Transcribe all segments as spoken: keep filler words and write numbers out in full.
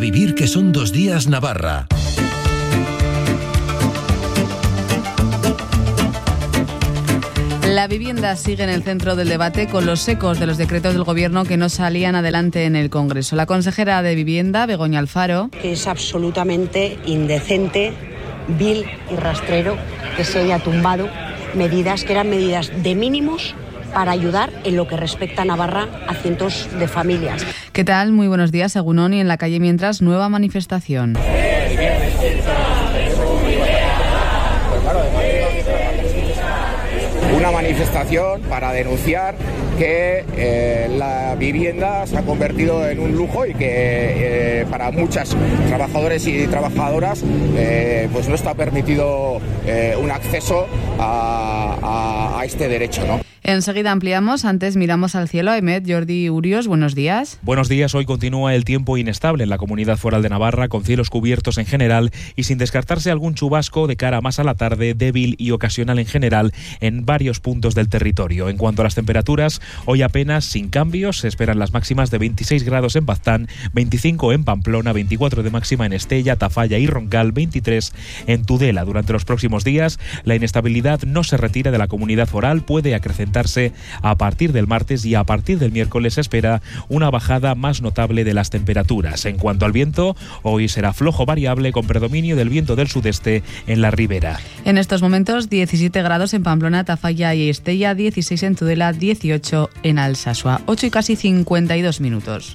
vivir que son dos días Navarra. La vivienda sigue en el centro del debate con los ecos de los decretos del Gobierno que no salían adelante en el Congreso. La consejera de Vivienda, Begoña Alfaro. Que es absolutamente indecente, vil y rastrero que se haya tumbado medidas que eran medidas de mínimos para ayudar en lo que respecta a Navarra a cientos de familias. ¿Qué tal? Muy buenos días, Egunon, y en la calle mientras, nueva manifestación. Una manifestación para denunciar que eh, la vivienda se ha convertido en un lujo y que eh, para muchos trabajadores y trabajadoras eh, pues no está permitido eh, un acceso a, a, a este derecho, ¿no? Enseguida ampliamos, antes miramos al cielo. Emet, Jordi Urios, buenos días. Buenos días, hoy continúa el tiempo inestable en la Comunidad Foral de Navarra, con cielos cubiertos en general y sin descartarse algún chubasco de cara más a la tarde, débil y ocasional en general en varios puntos del territorio. En cuanto a las temperaturas, hoy apenas sin cambios, se esperan las máximas de veintiséis grados en Baztán, veinticinco en Pamplona, veinticuatro de máxima en Estella, Tafalla y Roncal, veintitrés en Tudela. Durante los próximos días, la inestabilidad no se retira de la Comunidad Foral, puede acrecentar a partir del martes y a partir del miércoles se espera una bajada más notable de las temperaturas. En cuanto al viento, hoy será flojo variable con predominio del viento del sudeste en la ribera. En estos momentos diecisiete grados en Pamplona, Tafalla y Estella, dieciséis en Tudela, dieciocho en Alsasua. ocho y casi cincuenta y dos minutos.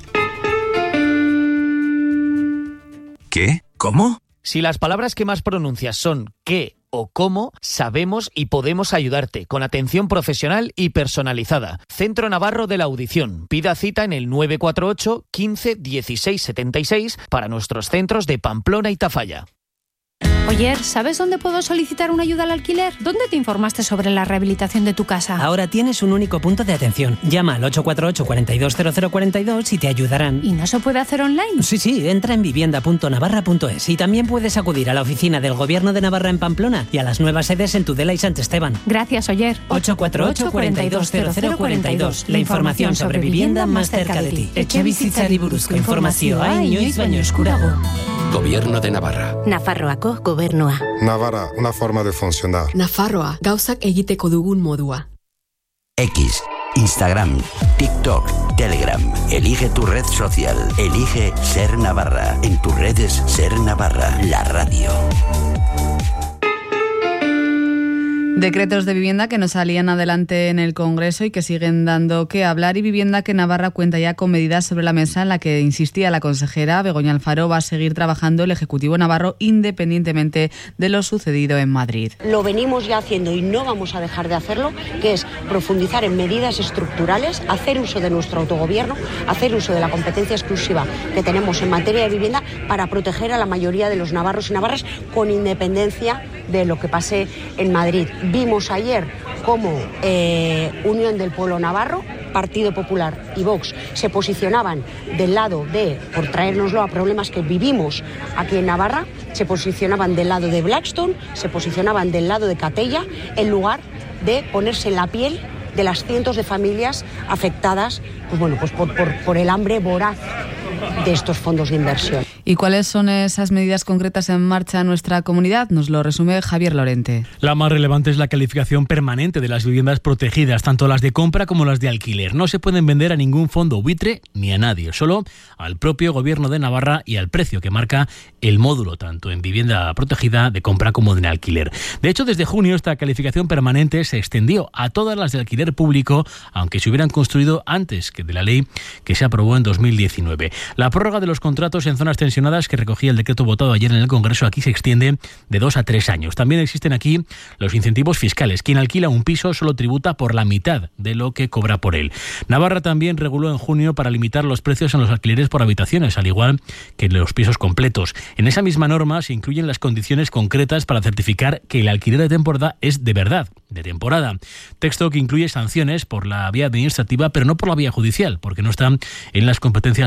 ¿Qué? ¿Cómo? Si las palabras que más pronuncias son qué o cómo, sabemos y podemos ayudarte con atención profesional y personalizada. Centro Navarro de la Audición. Pida cita en el nueve cuatro ocho, quince, dieciséis, setenta y seis para nuestros centros de Pamplona y Tafalla. Oye, ¿sabes dónde puedo solicitar una ayuda al alquiler? ¿Dónde te informaste sobre la rehabilitación de tu casa? Ahora tienes un único punto de atención. Llama al ocho cuatro ocho, cuatro dos cero cero cuatro dos y te ayudarán. ¿Y no se puede hacer online? Sí, sí, entra en vivienda punto navarra punto es y también puedes acudir a la oficina del Gobierno de Navarra en Pamplona y a las nuevas sedes en Tudela y Sant Esteban. Gracias, Oyer. ocho cuatro ocho, cuatro dos cero cero cuatro dos. La información sobre vivienda más cerca de ti. Etxebizitzari buruzko informazioa inoiz baino eskurago. Gobierno de Navarra. Nafarroako gobernua. Navarra, una forma de funcionar. Nafarroa, gauzak egiteko dugun modua. X, Instagram, TikTok, Telegram. Elige tu red social. Elige Ser Navarra. En tus redes, Ser Navarra. La radio. Decretos de vivienda que no salían adelante en el Congreso y que siguen dando que hablar, y vivienda que Navarra cuenta ya con medidas sobre la mesa, en la que insistía la consejera Begoña Alfaro. Va a seguir trabajando el Ejecutivo navarro independientemente de lo sucedido en Madrid. Lo venimos ya haciendo y no vamos a dejar de hacerlo, que es profundizar en medidas estructurales, hacer uso de nuestro autogobierno, hacer uso de la competencia exclusiva que tenemos en materia de vivienda para proteger a la mayoría de los navarros y navarras con independencia de lo que pase en Madrid. Vimos ayer cómo eh, Unión del Pueblo Navarro, Partido Popular y Vox se posicionaban del lado de, por traérnoslo a problemas que vivimos aquí en Navarra, se posicionaban del lado de Blackstone, se posicionaban del lado de Catella, en lugar de ponerse en la piel de las cientos de familias afectadas, pues bueno, pues por, por, por el hambre voraz de estos fondos de inversión. ¿Y cuáles son esas medidas concretas en marcha en nuestra comunidad? Nos lo resume Javier Lorente. La más relevante es la calificación permanente de las viviendas protegidas, tanto las de compra como las de alquiler. No se pueden vender a ningún fondo buitre ni a nadie, solo al propio Gobierno de Navarra y al precio que marca el módulo, tanto en vivienda protegida de compra como de alquiler. De hecho, desde junio esta calificación permanente se extendió a todas las de alquiler público, aunque se hubieran construido antes que de la ley que se aprobó en dos mil diecinueve. La prórroga de los contratos en zonas tensionadas que recogía el decreto votado ayer en el Congreso aquí se extiende de dos a tres años. También existen aquí los incentivos fiscales. Quien alquila un piso solo tributa por la mitad de lo que cobra por él. Navarra también reguló en junio para limitar los precios en los alquileres por habitaciones, al igual que en los pisos completos. En esa misma norma se incluyen las condiciones concretas para certificar que el alquiler de temporada es de verdad, de temporada. Texto que incluye sanciones por la vía administrativa, pero no por la vía judicial, porque no están en las competencias forales.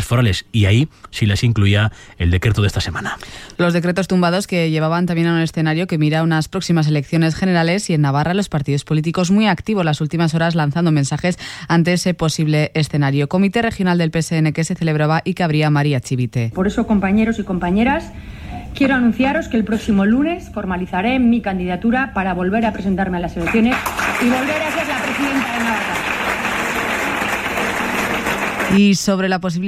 y ahí sí les incluía el decreto de esta semana. Los decretos tumbados que llevaban también a un escenario que mira unas próximas elecciones generales y en Navarra los partidos políticos muy activos las últimas horas lanzando mensajes ante ese posible escenario. Comité Regional del P S N que se celebraba y que abría María Chivite. Por eso, compañeros y compañeras, quiero anunciaros que el próximo lunes formalizaré mi candidatura para volver a presentarme a las elecciones y volver a ser la presidenta de Navarra. Y sobre la posibilidad